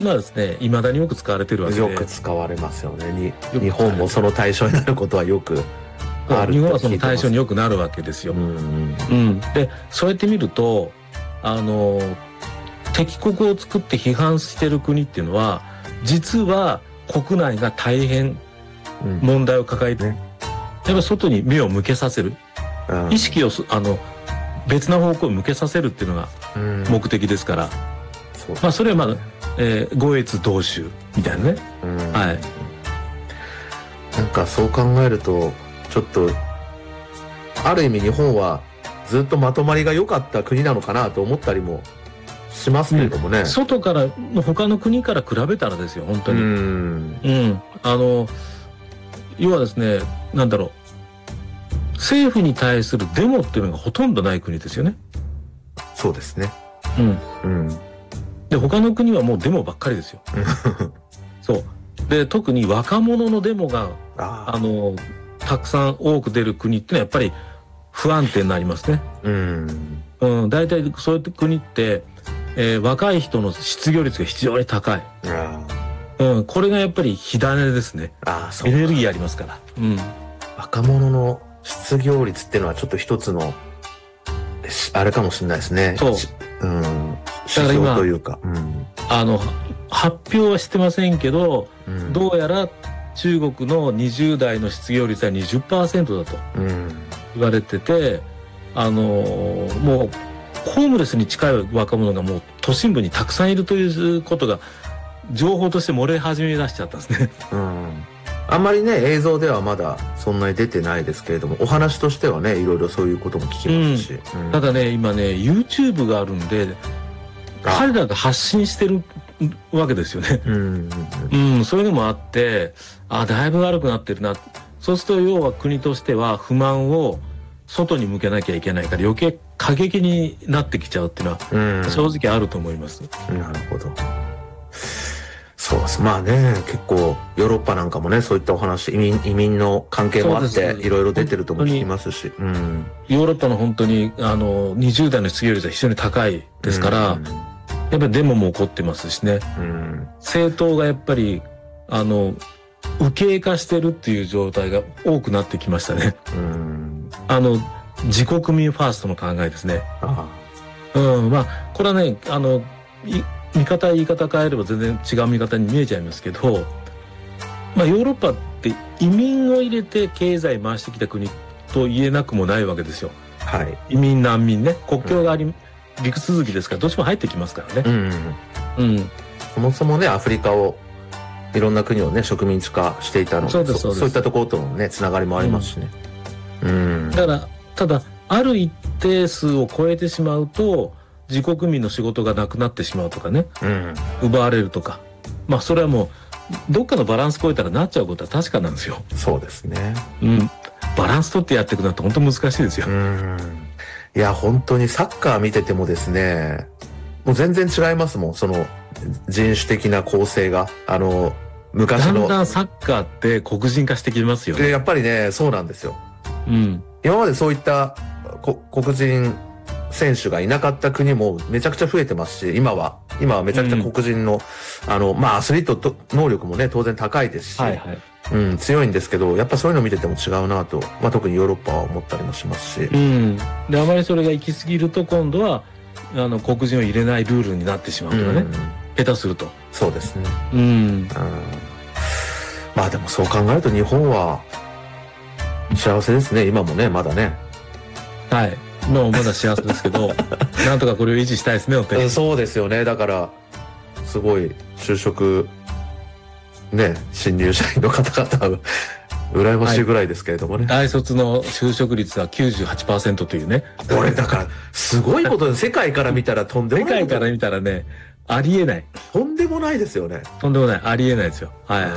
まあですね、未だによく使われてるわけで。 よく使われますよね。日本もその対象になることはよくある。 日本はその対象によくなるわけですよ。で、そうやって見ると、敵国を作って批判してる国っていうのは、実は国内が大変問題を抱えて、やっぱり外に目を向けさせる。意識を、別な方向を向けさせるっていうのが目的ですから。まあ、それはまあ、五越同州みたいなね。はい。 なんかそう考えると、ちょっと、ある意味日本はずっとまとまりが良かった国なのかなと思ったりもしますけれどもね。 外から、他の国から比べたらですよ、本当に。要はですね、なんだろう。政府に対するデモっていうのがほとんどない国ですよね。 そうですね。 で、他の国はもうデモばっかりですよ。そう。で、特に若者のデモが、たくさん多く出る国っていうのはやっぱり不安定になりますね。大体そういう国って、若い人の失業率が非常に高い。これがやっぱり火種ですね。エネルギーありますから。 若者の失業率っていうのはちょっと一つのあれかもしれないですね。 そう。 指標というか。 発表はしてませんけど、どうやら中国の20代の失業率は 20% だと言われてて、もうホームレスに近い若者がもう都心部にたくさんいるということが情報として漏れ始め出しちゃったんですね。 あんまりね、映像ではまだそんなに出てないですけれども、お話としてはね、いろいろそういうことも聞きますし。 ただね、今ね、YouTube があるんで、彼らが発信してるわけですよね。そういうのもあって、だいぶ悪くなってるな。そうすると、要は国としては不満を外に向けなきゃいけないから余計過激になってきちゃうっていうのは、正直あると思います。 なるほど。そうです。まあね、結構ヨーロッパなんかもね、そういったお話、移民の関係もあっていろいろ出てるとも聞きますし、 ヨーロッパの本当に20代の失業率は非常に高いですから、やっぱりデモも起こってますしね、政党がやっぱり右傾化してるっていう状態が多くなってきましたね。自国民ファーストの考えですね。まあこれはね、言い方変えれば全然違う見方に見えちゃいますけど、まあヨーロッパって移民を入れて経済回してきた国と言えなくもないわけですよ。移民難民ね、国境が陸続きですからどうしても入ってきますからね。 そもそもね、アフリカをいろんな国をね、植民地化していたので、そういったところとのね、つながりもありますしね。 だからただある一定数を超えてしまうと自国民の仕事がなくなってしまうとかね、奪われるとか、まあそれはもうどっかのバランス超えたらなっちゃうことは確かなんですよ。 そうですね。 バランス取ってやっていくのって本当難しいですよ。 いや本当にサッカー見ててもですね、もう全然違いますもん、その人種的な構成が。昔のだんだんサッカーって黒人化してきますよね。 やっぱりね、そうなんですよ。今までそういった黒人選手がいなかった国もめちゃくちゃ増えてますし、今はめちゃくちゃ黒人の、まあアスリート能力もね、当然高いですし、強いんですけど、やっぱそういうの見てても違うなと、まあ特にヨーロッパは思ったりもしますし。 で、あまりそれが行き過ぎると今度は、黒人を入れないルールになってしまうとかね、下手すると。 そうですね。まあでもそう考えると日本は幸せですね、今もね、まだね。 今もまだ幸せですけど、なんとかこれを維持したいですね、本当に。 そうですよね。だから、すごい、就職、ね、新入社員の方々、羨ましいぐらいですけれどもね。 大卒の就職率は 98% というね。 これだから、すごいことで、世界から見たらとんでもない。 世界から見たらね、ありえない。 とんでもないですよね。 とんでもない。ありえないですよ。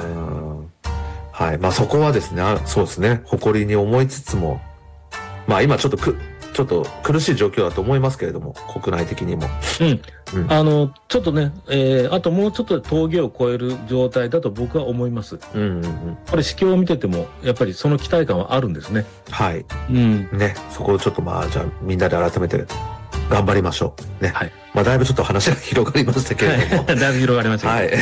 まあそこはですね、そうですね、誇りに思いつつも、まあ今ちょっと苦しい状況だと思いますけれども、国内的にも。ちょっとね、あともうちょっとで峠を越える状態だと僕は思います。これ指標を見てても、やっぱりその期待感はあるんですね。ね、そこをちょっとまあ、じゃあみんなで改めて頑張りましょう。ね。まあだいぶちょっと話が広がりましたけれども。 だいぶ広がりました。